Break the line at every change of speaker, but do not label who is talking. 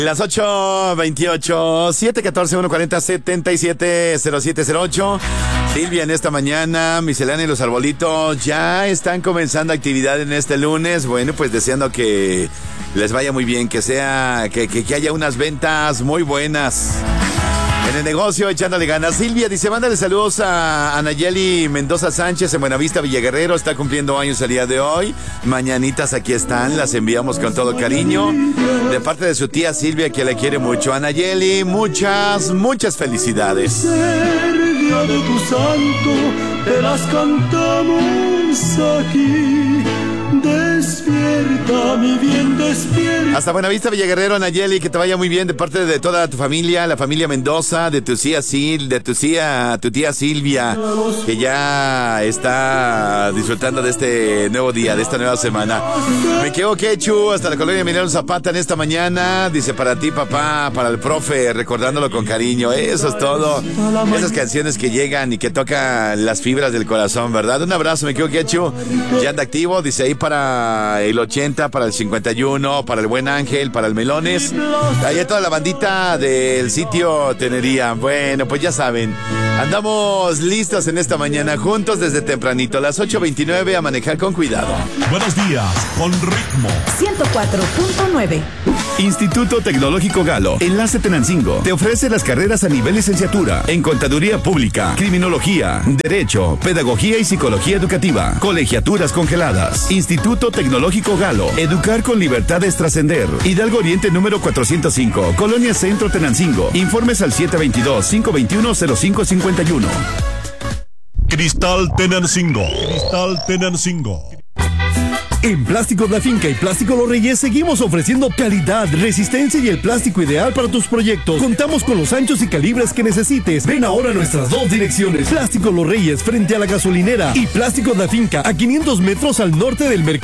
Las 8:28, 714-140-770708. Silvia, en esta mañana, Miscelánea y los Arbolitos ya están comenzando actividad en este lunes. Bueno, pues deseando que les vaya muy bien, que haya unas ventas muy buenas en el negocio, echándole ganas. Silvia dice, mándale saludos a Anayeli Mendoza Sánchez en Buenavista, Villaguerrero. Está cumpliendo años el día de hoy. Mañanitas aquí están, las enviamos con todo cariño. De parte de su tía Silvia, que le quiere mucho. Anayeli, muchas felicidades.
Día de tu santo, te las cantamos aquí. Despierta, mi bien, despierta.
Hasta Buenavista, Villaguerrero, Anayeli, que te vaya muy bien de parte de toda tu familia, la familia Mendoza, de tu tía Silvia, que ya está disfrutando de este nuevo día, de esta nueva semana. Me quedo Quechu, hasta la colonia Emiliano Zapata en esta mañana. Dice, para ti, papá, para el profe, recordándolo con cariño. Eso es todo. Esas canciones que llegan y que tocan las fibras del corazón, ¿verdad? Un abrazo, me quedo Quechu. Ya anda activo, dice ahí para el 80, para el 51, para el Buen Ángel, para el Melones. Ahí toda la bandita del sitio Tenería. Bueno, pues ya saben, andamos listos en esta mañana juntos desde tempranito, a las 8:29, a manejar con cuidado.
Buenos días, con ritmo.
104.9.
Instituto Tecnológico Galo, Enlace Tenancingo, te ofrece las carreras a nivel licenciatura en Contaduría Pública, Criminología, Derecho, Pedagogía y Psicología Educativa, colegiaturas congeladas. Instituto Tecnológico Galo, educar con libertad es trascender. Hidalgo Oriente número 405, Colonia Centro Tenancingo. Informes al 722-521-0551.
Cristal Tenancingo. Cristal Tenancingo.
En Plásticos La Finca y Plástico Los Reyes seguimos ofreciendo calidad, resistencia y el plástico ideal para tus proyectos. Contamos con los anchos y calibres que necesites. Ven ahora a nuestras dos direcciones: Plásticos Los Reyes frente a la gasolinera y Plásticos La Finca a 500 metros al norte del mercado.